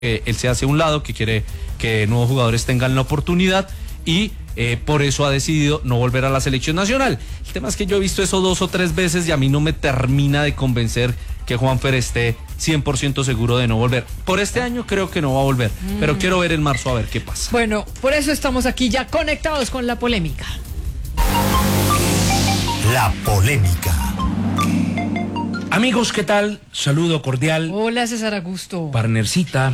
él se hace a un lado, que quiere que nuevos jugadores tengan la oportunidad y por eso ha decidido no volver a la selección nacional. El tema es que yo he visto eso 2 o 3 veces y a mí no me termina de convencer que Juanfer esté 100% seguro de no volver. Por este año creo que no va a volver, pero quiero ver en marzo a ver qué pasa. Bueno, por eso estamos aquí ya conectados con la polémica. La polémica. Amigos, ¿qué tal? Saludo cordial. Hola, César Augusto. Partnercita.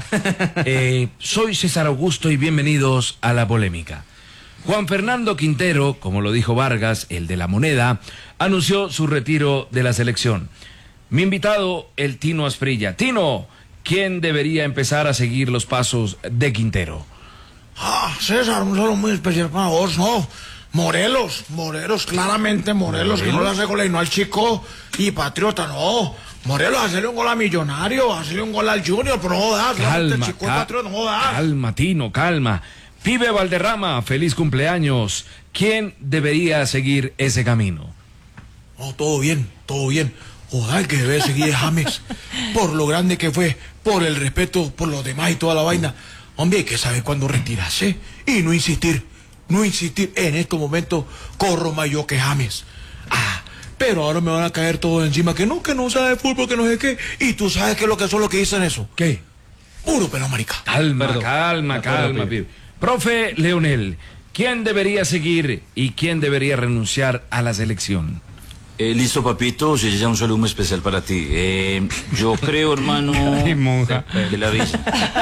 Soy César Augusto y bienvenidos a La Polémica. Juan Fernando Quintero, como lo dijo Vargas, el de la moneda, anunció su retiro de la selección. Mi invitado, el Tino Asprilla. Tino, ¿quién debería empezar a seguir los pasos de Quintero? César, un saludo muy especial para vos, ¿no? Morelos, claramente Morelos, que no le hace gol y no al Chico y Patriota, no. Morelos, hacerle un gol a Millonario, hacerle un gol al Junior, pero no da, Calma, Chico y Patriota, no da. calma, Tino, calma. Pibe Valderrama, feliz cumpleaños. ¿Quién debería seguir ese camino? No, todo bien. Ojalá el que debe seguir es James, por lo grande que fue, por el respeto, por los demás y toda la vaina. Hombre, hay que saber cuándo retirarse y no insistir en estos momentos corro más yo que James. Pero ahora me van a caer todos encima que no sabe fútbol, que no sé qué. Y tú sabes qué es lo que son los que dicen eso. ¿Qué? Puro pelo marica. Calma, pibe. Profe Leonel, ¿quién debería seguir y quién debería renunciar a la selección? Listo, papito, si ya un saludo muy especial para ti. Yo creo, hermano, que la visa.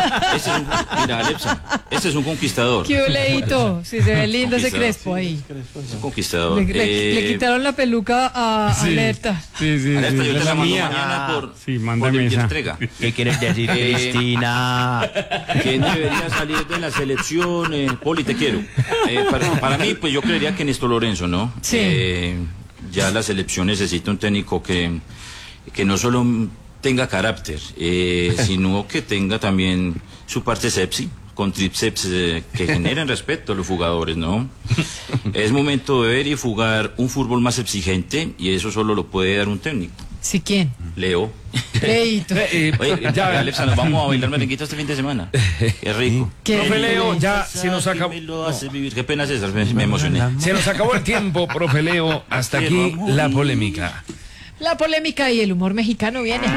Mira, Alexa, este es un conquistador. ¿Qué oleito? Si se ve lindo ese crespo ahí. Es un conquistador. Le quitaron la peluca a Alerta. Sí. Alerta, yo te la mando mañana por entrega. ¿Qué quieres decir, Cristina? ¿Quién debería salir de la selección? Poli, te quiero. Para mí, pues yo creería que Néstor Lorenzo, ¿no? Sí. Ya la selección necesita un técnico que no solo tenga carácter, sino que tenga también su parte sepsi, con tríceps que generen respeto a los jugadores, ¿no? Es momento de ver y jugar un fútbol más exigente y eso solo lo puede dar un técnico. ¿Sí quién? Leo. Leito. Oye, ya, Alexa, nos vamos a bailar merenguito este fin de semana. Qué rico. Profe Leo, ya se nos acabó. Qué pena, César, me emocioné. Se nos acabó el tiempo, profe Leo. Hasta aquí la polémica. La polémica y el humor mexicano viene.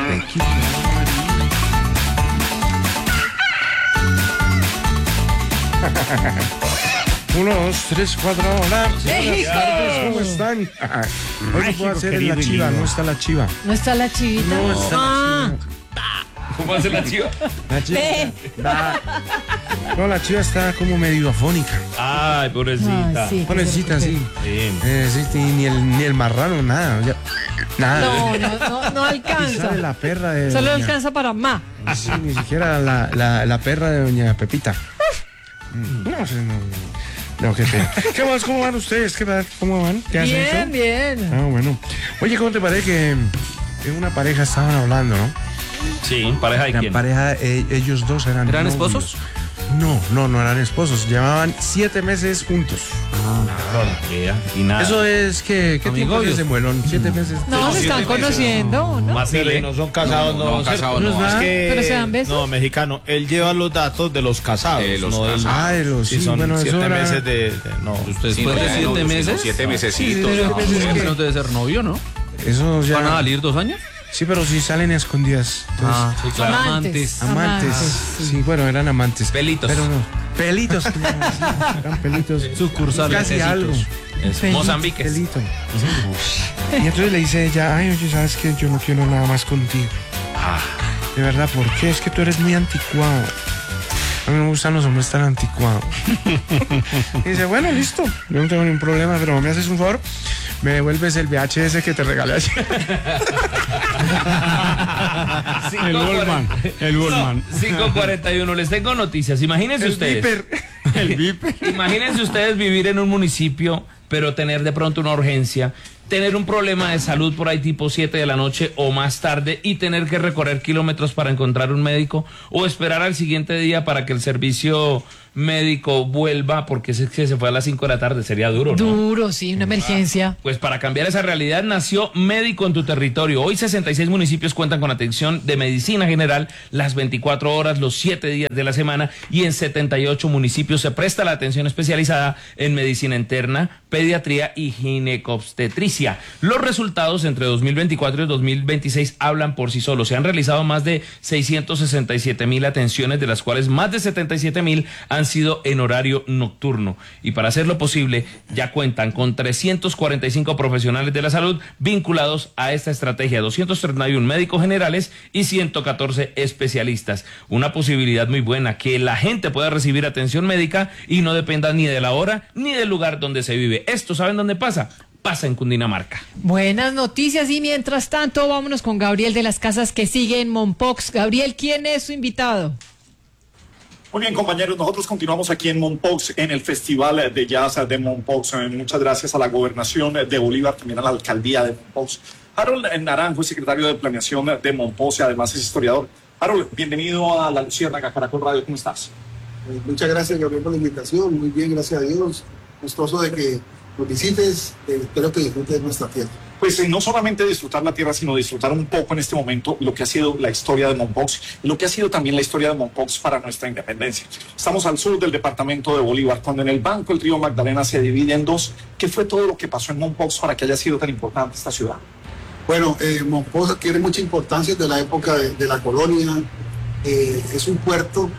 1, 2, 3, 4, hola. ¡México! ¿Cómo están? Hoy no puedo hacer en la chiva, no está la chiva. ¿No está la chivita? No está la chiva. ¿Cómo hace la chiva? La chiva. No, la chiva está como medio afónica. Ay, pobrecita. Ay, sí, Pobrecita, sí. Sí, ni el marrano, nada. Nada. No alcanza. Sabe la perra de Solo doña... alcanza para más. Sí, ni siquiera la perra de doña Pepita. No, qué pena. ¿Qué más? ¿Cómo van ustedes? ¿Cómo van? ¿Qué hacen eso? Bien. Ah, bueno. Oye, ¿cómo te parece que en una pareja estaban hablando, no? Sí, ¿pareja de quién? La pareja, ellos dos eran ¿Eran novios. esposos? No eran esposos. Llevaban 7 meses juntos. Y nada. Eso es que... ¿Qué tiempo es ese muelón? 7 meses. No, se están conociendo, ¿no? Más No son casados, no. Casados, no. ¿verdad? Es que, ¿Pero se dan besos? No, mexicano. Él lleva los datos de los casados. Sí, son bueno, eso 7 era... meses de no. ¿Después de 7 meses? 7 Sí, mesecitos. pero Eso no debe ser novio, ¿no? Eso ya... ¿Van a salir 2 años? Sí, pero sí salen a escondidas. Entonces, Sí, claro. Amantes. amantes. Sí, bueno, eran amantes. Pelitos. Pero no. Pelitos. Eran pelitos. Sucursales. Casi algo. Mozambique. Pelito. Y entonces le dice ella, ay, oye, ¿sabes qué? Yo no quiero nada más contigo. De verdad, ¿por qué? Es que tú eres muy anticuado. A mí me gustan los hombres tan anticuados. Y dice, bueno, listo. Yo no tengo ningún problema, pero ¿me haces un favor? Me devuelves el VHS que te regalé ayer. El Bullman. 5:41. Les tengo noticias. Imagínense ustedes. El Viper. Imagínense ustedes vivir en un municipio, pero tener de pronto una urgencia tener un problema de salud por ahí tipo 7 de la noche o más tarde y tener que recorrer kilómetros para encontrar un médico, o esperar al siguiente día para que el servicio médico vuelva porque se fue a las 5 de la tarde, sería duro, ¿no? Duro, sí, una emergencia. Pues para cambiar esa realidad nació Médico en tu Territorio. Hoy 66 municipios cuentan con atención de medicina general las 24 horas, los 7 días de la semana, y en 78 municipios se presta la atención especializada en medicina interna, pediatría y ginecobstetricia. Los resultados entre 2024 y 2026 hablan por sí solos. Se han realizado más de 667,000 atenciones, de las cuales más de 77,000 han sido en horario nocturno, y para hacerlo posible ya cuentan con 345 profesionales de la salud vinculados a esta estrategia, 231 médicos generales y 114 especialistas. Una posibilidad muy buena, que la gente pueda recibir atención médica y no dependa ni de la hora ni del lugar donde se vive. Esto, ¿saben dónde pasa? Pasa en Cundinamarca. Buenas noticias, y mientras tanto vámonos con Gabriel de las Casas, que sigue en Mompox. Gabriel, ¿quién es su invitado? Muy bien, compañeros, nosotros continuamos aquí en Mompox, en el Festival de Jazz de Mompox. Muchas gracias a la Gobernación de Bolívar, también a la Alcaldía de Mompox. Harold Naranjo es secretario de Planeación de Mompox y además es historiador. Harold, bienvenido a La Luciérnaga, Caracol Radio, ¿cómo estás? Muchas gracias, Gabriel, por la invitación. Muy bien, gracias a Dios. Gustoso de que nos visites. Espero que disfrutes nuestra tierra. Pues no solamente disfrutar la tierra, sino disfrutar un poco en este momento lo que ha sido la historia de Mompox y lo que ha sido también la historia de Mompox para nuestra independencia. Estamos al sur del departamento de Bolívar, cuando en el banco el río Magdalena se divide en dos. ¿Qué fue todo lo que pasó en Mompox para que haya sido tan importante esta ciudad? Bueno, Mompox adquiere mucha importancia desde la época de la colonia. Es un puerto.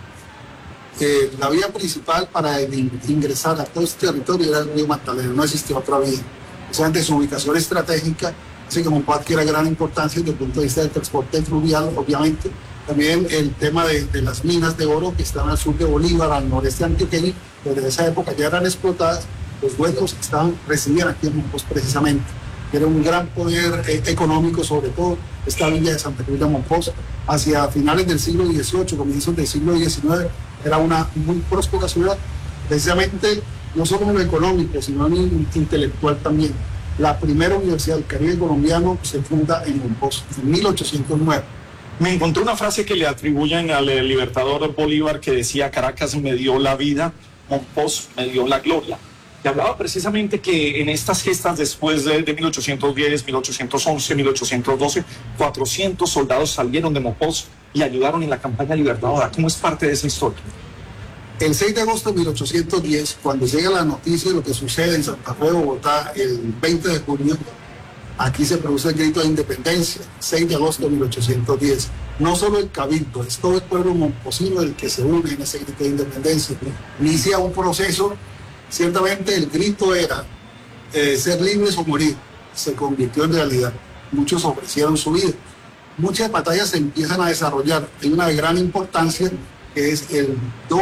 La vía principal para ingresar a todo este territorio era el río Magdalena, no existía otra vía. O sea, de su ubicación estratégica, así que Mompox adquiere gran importancia desde el punto de vista del transporte fluvial, obviamente. También el tema de las minas de oro que están al sur de Bolívar, al noreste antioqueño, desde esa época ya eran explotadas. Los huecos que residían aquí en Mompox precisamente. Era un gran poder económico, sobre todo esta villa de Santa Cruz de Mompox. Hacia finales del siglo XVIII, comienzos del siglo XIX, era una muy próspera ciudad, precisamente no solo en lo económico, sino en lo intelectual también. La primera universidad del Caribe colombiano se funda en Mompox en 1809. Me encontré una frase que le atribuyen al libertador Bolívar que decía: Caracas me dio la vida, Mompox me dio la gloria. Y hablaba precisamente que en estas gestas después de 1810, 1811, 1812, 400 soldados salieron de Mompox y ayudaron en la campaña libertadora. ¿Cómo es parte de esa historia? El 6 de agosto de 1810, cuando llega la noticia de lo que sucede en Santa Fe, Bogotá, el 20 de junio, aquí se produce el grito de independencia, 6 de agosto de 1810. No solo el cabildo, es todo el pueblo momposino el que se une en ese grito de independencia. Inicia un proceso, ciertamente el grito era ser libres o morir, se convirtió en realidad. Muchos ofrecieron su vida. Muchas batallas se empiezan a desarrollar. Hay una de gran importancia, que es el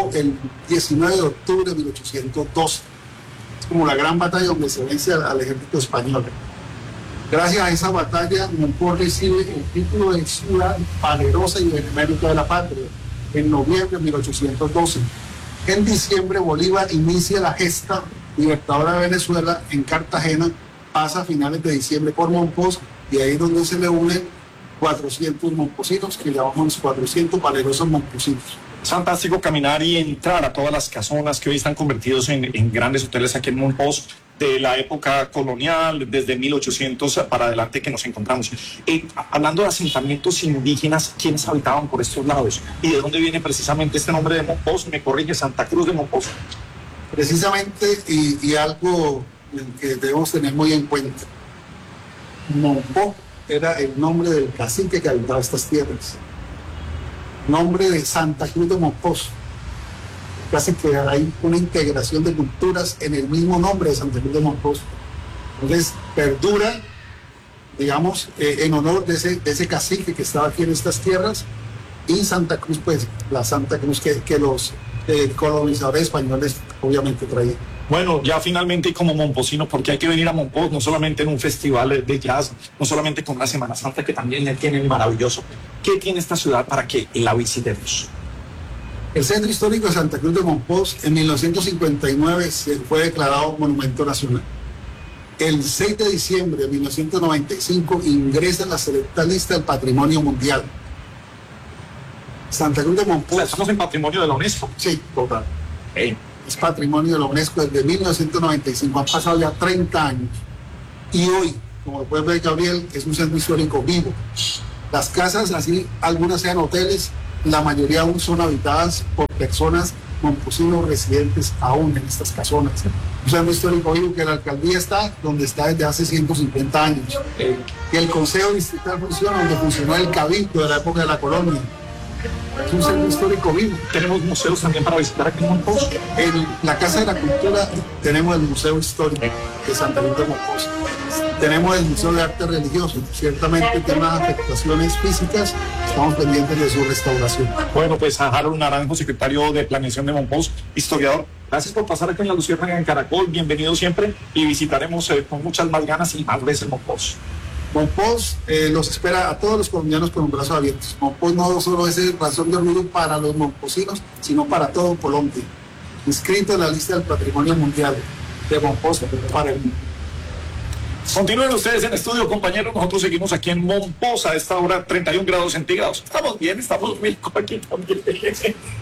19 de octubre de 1812. Es como la gran batalla donde se vence al ejército español. Gracias a esa batalla, Mompox recibe el título de ciudad valerosa y benemérita de la patria en noviembre de 1812. En diciembre, Bolívar inicia la gesta libertadora de Venezuela en Cartagena, pasa a finales de diciembre por Mompox, y ahí es donde se le unen 400 momposinos, que llamamos 400 valerosos momposinos. Es fantástico caminar y entrar a todas las casonas que hoy están convertidos en grandes hoteles aquí en Mompox, de la época colonial, desde 1800 para adelante que nos encontramos. Hablando de asentamientos indígenas, ¿quiénes habitaban por estos lados? ¿Y de dónde viene precisamente este nombre de Mompox? Me corrige, Santa Cruz de Mompox. Precisamente, y algo que debemos tener muy en cuenta, Mompox era el nombre del cacique que habitaba estas tierras. Nombre de Santa Cruz de Mompox. Casi que hay una integración de culturas en el mismo nombre de Santa Cruz de Mompox. Entonces, perdura, digamos, en honor de ese cacique que estaba aquí en estas tierras, y Santa Cruz, pues, la Santa Cruz que los colonizadores españoles obviamente traían. Bueno, ya finalmente, como momposino, porque hay que venir a Mompox no solamente en un festival de jazz, no solamente con la Semana Santa, que también tiene maravilloso. ¿Qué tiene esta ciudad para que la visitemos? El Centro Histórico de Santa Cruz de Mompox en 1959 fue declarado Monumento Nacional. El 6 de diciembre de 1995 ingresa en la selecta lista del Patrimonio Mundial. Santa Cruz de Mompox. Estamos en patrimonio de la UNESCO. Sí, total. Es patrimonio de la UNESCO desde 1995. Han pasado ya 30 años. Y hoy, como puede ver Gabriel, es un centro histórico vivo. Las casas, así algunas sean hoteles, la mayoría aún son habitadas por personas momposinos residentes aún en estas casonas. Un centro histórico vivo que la alcaldía está donde está desde hace 150 años. Que el Consejo Distrital funciona donde funcionó el Cabildo de la época de la colonia. Es un centro histórico vivo. Tenemos museos también para visitar aquí en Mompox. En la Casa de la Cultura tenemos el Museo Histórico de Santa Cruz de Mompox. Tenemos el Museo de Arte Religioso. Ciertamente tiene unas afectaciones físicas. Estamos pendientes de su restauración. Bueno, pues a Harold Naranjo, secretario de Planeación de Mompox, historiador. Gracias por pasar aquí en La Luciérnaga en Caracol. Bienvenido siempre y visitaremos con muchas más ganas y más veces Mompox. Mompox los espera a todos los colombianos con los brazos abiertos. Mompox no solo es razón de orgullo para los momposinos, sino para todo Colombia. Inscrito en la lista del Patrimonio Mundial de Mompox para el mundo. Continúen ustedes en estudio, compañeros. Nosotros seguimos aquí en Mompox a esta hora, 31 grados centígrados. Estamos bien, estamos muy aquí también.